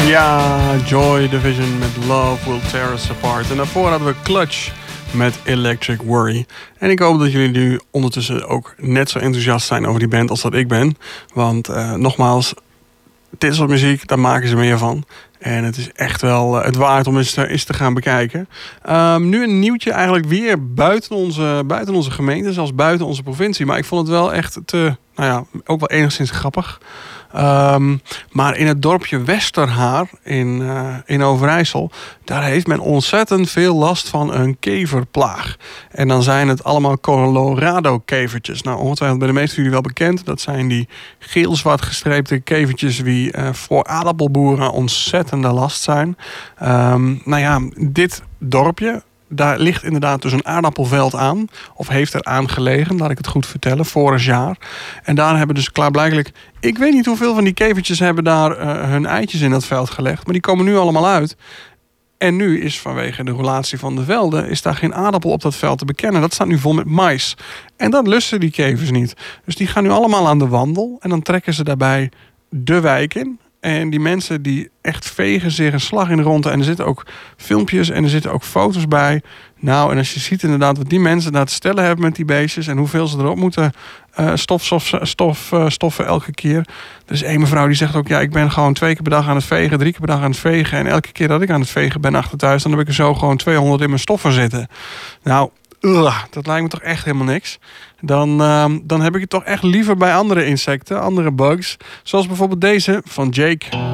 Ja, Joy Division met Love Will Tear Us Apart. En daarvoor hadden we Clutch met Electric Worry. En ik hoop dat jullie nu ondertussen ook net zo enthousiast zijn over die band als dat ik ben. Want nogmaals, dit soort muziek, daar maken ze meer van. En het is echt wel het waard om eens te gaan bekijken. Nu een nieuwtje eigenlijk weer buiten onze gemeente, zelfs buiten onze provincie. Maar ik vond het wel echt ook wel enigszins grappig. Maar in het dorpje Westerhaar in Overijssel, daar heeft men ontzettend veel last van een keverplaag. En dan zijn het allemaal Colorado-kevertjes. Nou, ongetwijfeld bij de meesten van jullie wel bekend. Dat zijn die geel-zwart gestreepte kevertjes die voor aardappelboeren ontzettende last zijn. Dit dorpje, daar ligt inderdaad dus een aardappelveld aan. Of heeft er aan gelegen, laat ik het goed vertellen, vorig jaar. En daar hebben dus klaarblijkelijk, ik weet niet hoeveel van die kevertjes hebben daar hun eitjes in dat veld gelegd. Maar die komen nu allemaal uit. En nu is vanwege de relatie van de velden, is daar geen aardappel op dat veld te bekennen. Dat staat nu vol met mais. En dat lusten die kevers niet. Dus die gaan nu allemaal aan de wandel. En dan trekken ze daarbij de wijk in. En die mensen die echt vegen zich een slag in de ronde. En er zitten ook filmpjes en er zitten ook foto's bij. Nou, en als je ziet inderdaad wat die mensen daar te stellen hebben met die beestjes. En hoeveel ze erop moeten stoffen elke keer. Er is één mevrouw die zegt ook, ja, ik ben gewoon 2 keer per dag aan het vegen, 3 keer per dag aan het vegen. En elke keer dat ik aan het vegen ben achter thuis, dan heb ik er zo gewoon 200 in mijn stoffen zitten. Nou, dat lijkt me toch echt helemaal niks. Dan heb ik het toch echt liever bij andere insecten, andere bugs. Zoals bijvoorbeeld deze van Jake.